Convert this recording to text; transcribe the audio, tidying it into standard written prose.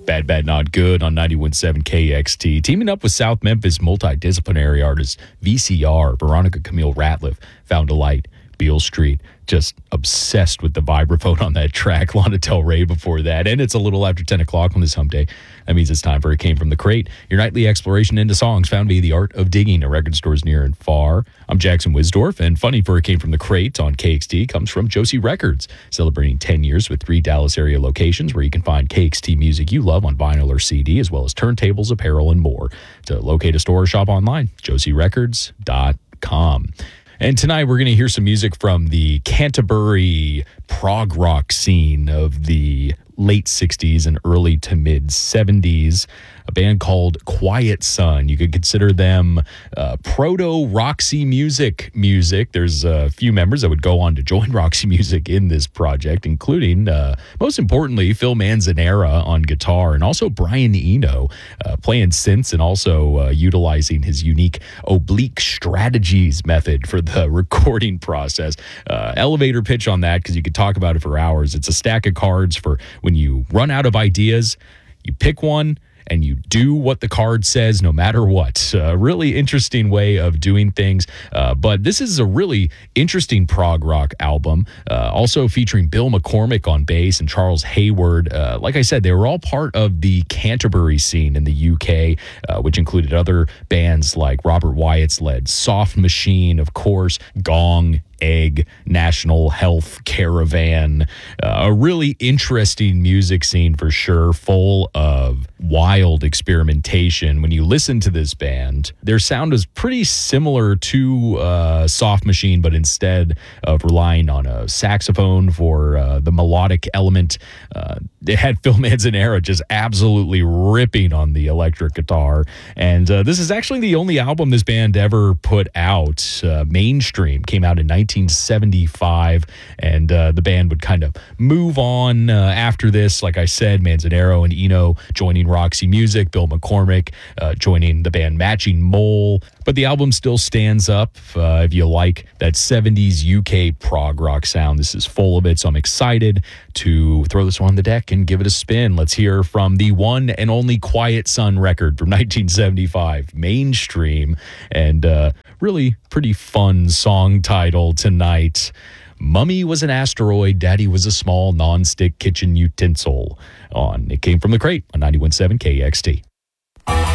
Bad Bad Not Good on 91.7 KXT. Teaming up with South Memphis multidisciplinary artist VCR, Veronica Camille Ratliff, found a light. Beale Street, just obsessed with the vibraphone on that track. Lana Del Rey before that. And it's a little after 10 o'clock on this hump day. That means it's time for It Came From the Crate, your nightly exploration into songs found via the art of digging at record stores near and far. I'm Jackson Wisdorf, and funny for It Came From the Crate on KXT comes from Josie Records, celebrating 10 years with 3 Dallas area locations where you can find KXT music you love on vinyl or CD, as well as turntables, apparel, and more. To locate a store or shop online, josierecords.com. And tonight we're going to hear some music from the Canterbury prog rock scene of the late 60s and early to mid 70s. A band called Quiet Sun. You could consider them proto-Roxy Music. There's a few members that would go on to join Roxy Music in this project, including, most importantly, Phil Manzanera on guitar, and also Brian Eno playing synths and also utilizing his unique oblique strategies method for the recording process. Elevator pitch on that, because you could talk about it for hours. It's a stack of cards for when you run out of ideas, you pick one, and you do what the card says no matter what. A really interesting way of doing things. But this is a really interesting prog rock album, also featuring Bill McCormick on bass and Charles Hayward. Like I said, they were all part of the Canterbury scene in the UK, which included other bands like Robert Wyatt's led Soft Machine, of course, Gong, Egg, National Health Caravan. A really interesting music scene for sure, full of wild experimentation. When you listen to this band, their sound is pretty similar to Soft Machine, but instead of relying on a saxophone for the melodic element, it had Phil Manzanera just absolutely ripping on the electric guitar. And this is actually the only album this band ever put out. Mainstream came out in 1975, and the band would kind of move on after this. Like I said, Manzanero and Eno joining Roxy Music, Bill McCormick joining the band Matching Mole. But the album still stands up if you like that 70s UK prog rock sound. This is full of it, so I'm excited to throw this one on the deck and give it a spin. Let's hear from the one and only Quiet Sun record from 1975, Mainstream, and really pretty fun song title tonight. Mummy was an asteroid, Daddy was a small non-stick kitchen utensil on It Came From the Crate on 91.7 KXT.